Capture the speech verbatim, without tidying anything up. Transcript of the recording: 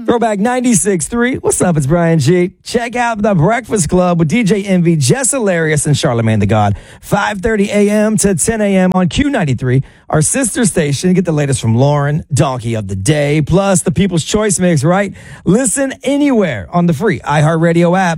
Throwback ninety-six point three. What's up? It's Brian G. Check out The Breakfast Club with D J Envy, Jess Hilarious, and Charlamagne the God. five thirty a.m. to ten a.m. on Q ninety-three, our sister station. Get the latest from Lauren, Donkey of the Day, plus the People's Choice Mix, right? Listen anywhere on the free iHeartRadio app.